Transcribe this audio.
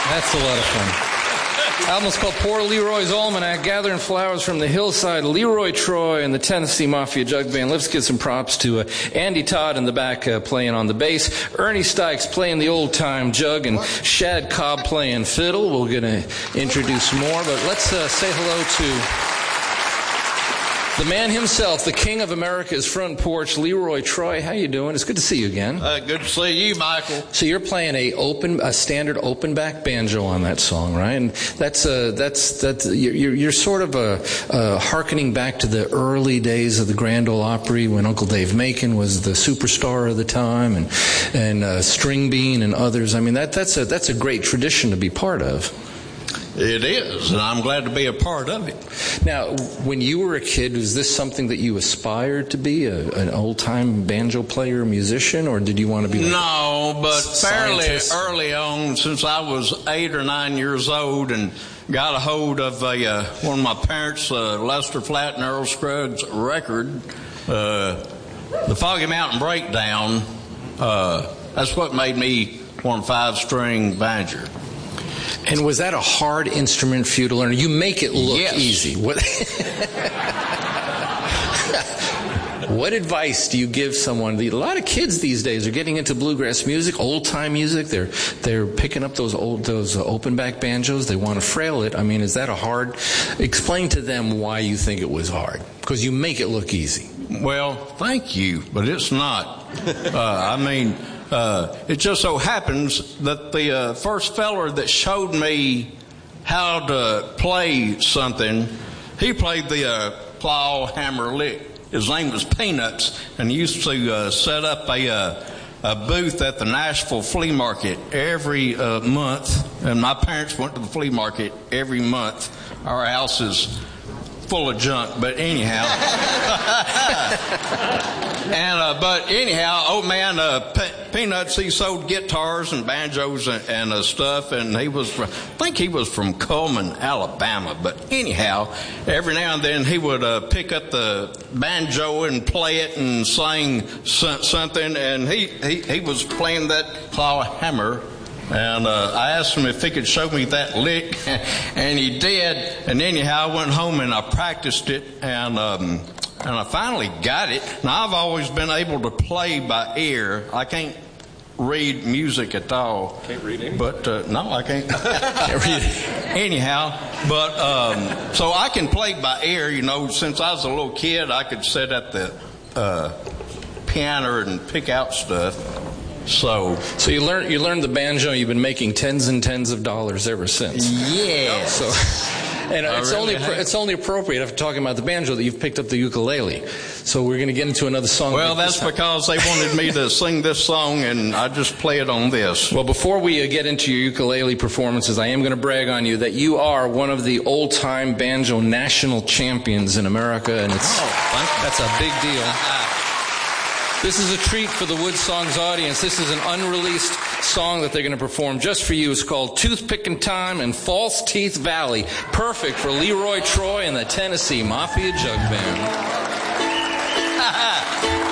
That's a lot of fun. The album's called Poor Leroy's Almanac, gathering flowers from the hillside. Leroy Troy and the Tennessee Mafia Jug Band. Let's give some props to Andy Todd in the back playing on the bass, Ernie Stykes playing the old-time jug, and Shad Cobb playing fiddle. We're going to introduce more, but let's say hello to the man himself, the king of America's front porch, Leroy Troy. How you doing? It's good to see you again. Good to see you, Michael. So you're playing a standard open back banjo on that song, right? And that's you're sort of hearkening back to the early days of the Grand Ole Opry when Uncle Dave Macon was the superstar of the time, and String Bean and others. I mean that's a great tradition to be part of. It is, and I'm glad to be a part of it. Now, when you were a kid, was this something that you aspired to be, an old-time banjo player, musician, or did you want to be No, but scientist? Fairly early on, since I was 8 or 9 years old and got a hold of one of my parents' Lester Flatt and Earl Scruggs record, the Foggy Mountain Breakdown, that's what made me want a 5-string banjo. And was that a hard instrument for you to learn? You make it look easy. What advice do you give someone? A lot of kids these days are getting into bluegrass music, old-time music. They're picking up those open back banjos. They want to frail it. I mean, is that a hard? Explain to them why you think it was hard, because you make it look easy. Well, thank you, but it's not. It just so happens that the first feller that showed me how to play something, he played the claw hammer lick. His name was Peanuts, and he used to set up a booth at the Nashville Flea Market every month, and my parents went to the flea market every month. Our house is full of junk, but anyhow. Old man Peanuts, he sold guitars and banjos and stuff, and I think he was from Cullman, Alabama. But anyhow, every now and then he would pick up the banjo and play it and sing something, and he was playing that claw hammer. And I asked him if he could show me that lick, and he did. And anyhow, I went home and I practiced it, and I finally got it. Now, I've always been able to play by ear. I can't read music at all. Can't read anything? But, no, I can't. Can't read it. Anyhow, but, so I can play by ear, you know. Since I was a little kid, I could sit at the piano and pick out stuff. So you learned the banjo. You've been making tens and tens of dollars ever since. Yeah. So, and it's only appropriate after talking about the banjo that you've picked up the ukulele. So we're going to get into another song. Well, that's because they wanted me to sing this song, and I just play it on this. Well, before we get into your ukulele performances, I am going to brag on you that you are one of the old-time banjo national champions in America, and that's a big deal. This is a treat for the Wood Songs audience. This is an unreleased song that they're going to perform just for you. It's called Toothpickin' Time in False Teeth Valley. Perfect for Leroy Troy and the Tennessee Mafia Jug Band.